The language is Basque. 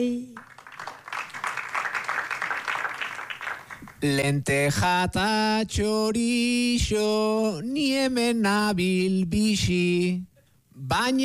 bai. Lenteja eta txorixo, ni hemen nabil bixi, baina